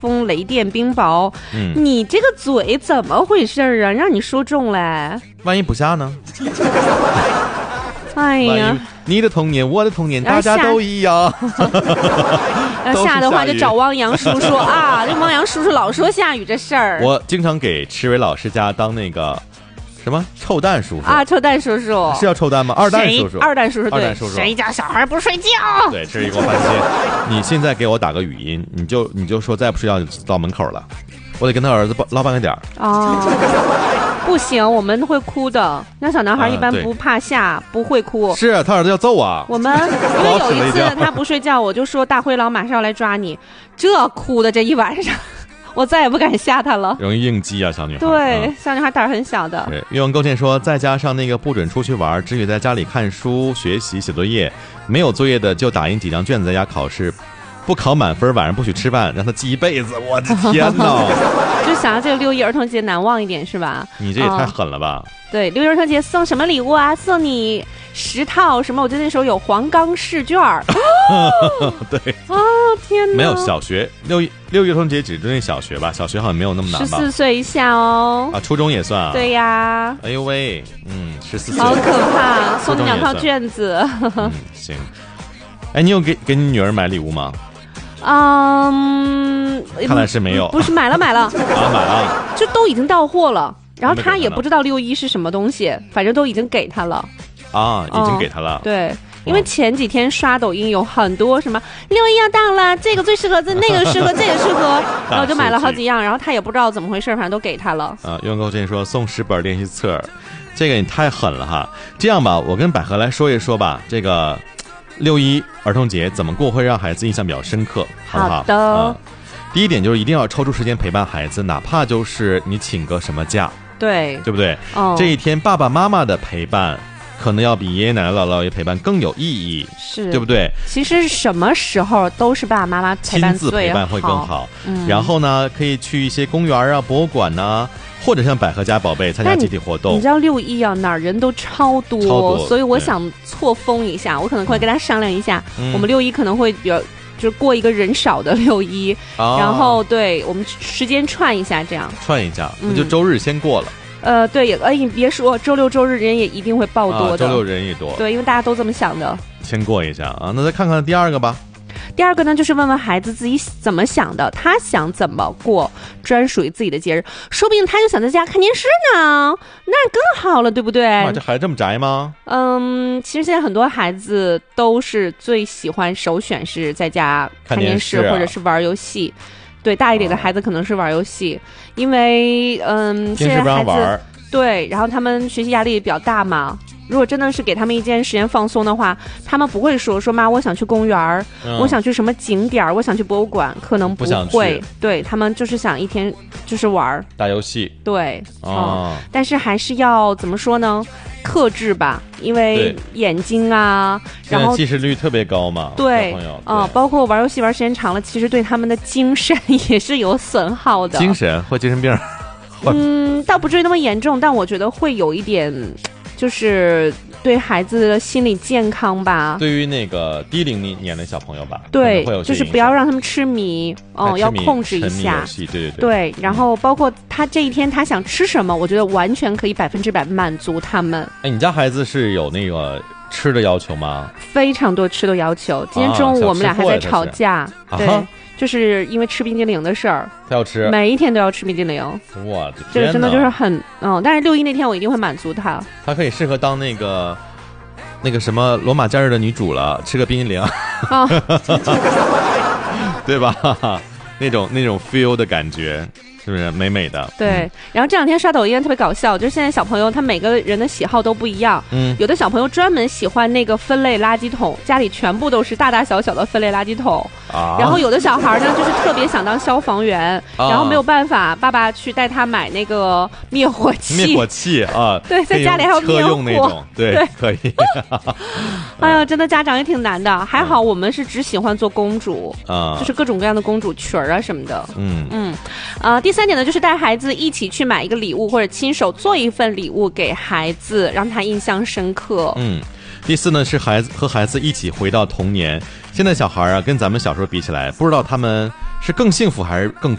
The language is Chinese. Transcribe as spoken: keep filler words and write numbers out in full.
风雷电冰雹，嗯，你这个嘴怎么回事啊？让你说中嘞， 万一不下呢？ 哎呀， 你的童年，我的童年，大家都一样。 要下的话就找汪洋叔叔啊！这汪洋叔叔老说下雨这事儿。 我经常给池伟老师家当那个什么臭蛋叔叔啊，臭蛋叔叔是叫臭蛋吗？二蛋叔叔， 二蛋叔叔， 二蛋叔叔， 谁家小孩不睡觉？ 对，吃一锅番茄。你现在给我打个语音，你就你就说再不睡觉就到门口了，我得跟他儿子唠半个点儿。 哦。不行，我们会哭的。那小男孩一般不怕下，啊、不会哭。 是他儿子要揍啊！ 我们因为有一次他不睡觉，我就说大灰狼马上要来抓你，这哭的这一晚上，我再也不敢吓他了。 容易应激啊，小女孩。 对，嗯、小女孩胆很小的。 对，欲望勾践说，再加上那个不准出去玩，只许在家里看书、学习、写作业，没有作业的就打印几张卷子在家考试。不考满分，晚上不许吃饭，让他记一辈子。我的天哪！ 就想要这个六一儿童节难忘一点是吧？ 你这也太狠了吧！哦、 对，六一儿童节送什么礼物啊？送你十套什么？我记得那时候有黄冈试卷。 哦、对啊，天哪！ 没有小学六一六一儿童节只针对小学吧？小学好像没有那么难吧？ 十四岁以下哦。 啊，初中也算啊？ 对呀。 哎呦喂，嗯，十四岁， 好可怕！送你两套卷子。 嗯，行。哎，你有给给你女儿买礼物吗？ 嗯， 看来是没有。 不是买了买了啊， 买了， 就都已经到货了。然后他也不知道六一是什么东西，反正都已经给他了。 啊，已经给他了。 哦、对，因为前几天刷抖音有很多什么六一要到了，这个最适合，这那个适合，这个适合，然后就买了好几样，然后他也不知道怎么回事，反正都给他了。 啊，用购建说送十本练习册，这个你太狠了哈。这样吧，我跟百合来说一说吧，这个。六一儿童节怎么过会让孩子印象比较深刻，好不好？ 好的、嗯。 第一点就是一定要抽出时间陪伴孩子，哪怕就是你请个什么假， 对对不对？ 哦， 这一天爸爸妈妈的陪伴可能要比爷爷奶奶姥姥爷陪伴更有意义， 是对不对？ 其实什么时候都是爸爸妈妈陪伴亲自陪伴会更好。 嗯、 然后呢，可以去一些公园啊、博物馆呐、啊。或者像百合家宝贝参加集体活动， 你, 你知道六一啊哪儿人都超 多, 超多， 所以我想错峰一下，我可能会跟他商量一下， 嗯、 我们六一可能会比较就是过一个人少的六一、哦，然后对我们时间串一下，这样串一下，那就周日先过了。 嗯、呃，对，也哎，你别说，周六周日人也一定会爆多的，啊、 周六人也多， 对，因为大家都这么想的。 先过一下啊，那再看看第二个吧。 第二个呢，就是问问孩子自己怎么想的，他想怎么过专属于自己的节日，说不定他就想在家看电视呢，那更好了，对不对？ 啊，这孩子这么宅吗？ 嗯，其实现在很多孩子都是最喜欢首选是在家看电视， 看电视啊、 或者是玩游戏。对，大一点的孩子可能是玩游戏，哦、因为嗯， 电视不让玩。 对，然后他们学习压力也比较大嘛。如果真的是给他们一件时间放松的话，他们不会说说妈，我想去公园、嗯、我想去什么景点，我想去博物馆，可能不会。 不想去。 对，他们就是想一天就是玩打游戏。 对， 哦、 嗯，但是还是要怎么说呢？克制吧，因为眼睛啊，然后近视率特别高嘛。 对， 啊、 嗯，包括玩游戏玩时间长了，其实对他们的精神也是有损耗的。 精神或精神病？ 嗯，倒不至于那么严重，但我觉得会有一点。就是对孩子的心理健康吧， 对于那个低龄年的小朋友吧， 对，就是不要让他们痴迷，哦，要控制一下， 对对对， 对，然后包括他这一天他想吃什么，我觉得完全可以百分之百满足他们。 哎，你家孩子是有那个吃的要求吗？ 非常多吃的要求，今天中午我们俩还在吵架， 啊、 对。就是因为吃冰激凌的事儿， 他要吃， 每一天都要吃冰激凌。 哇， 这个真的就是很嗯，但是六一那天我一定会满足他。 他可以适合当那个那个什么罗马假日的女主了，吃个冰激凌，啊、对吧？那种那种 feel 的感觉。是不是美美的？ 对、嗯，然后这两天刷抖音特别搞笑，就是现在小朋友他每个人的喜好都不一样，嗯，有的小朋友专门喜欢那个分类垃圾桶，家里全部都是大大小小的分类垃圾桶，啊，然后有的小孩呢就是特别想当消防员，啊、然后没有办法，爸爸去带他买那个灭火器， 灭火器啊， 对，在家里还有灭火， 车用那种，对，对可以。 哎呀，真的家长也挺难的，还好我们是只喜欢做公主，啊，就是各种各样的公主裙啊什么的，嗯嗯，啊、呃，第三点呢，就是带孩子一起去买一个礼物，或者亲手做一份礼物给孩子，让他印象深刻。 嗯，第四呢是孩子和孩子一起回到童年， 现在小孩啊，跟咱们小时候比起来，不知道他们是更幸福还是更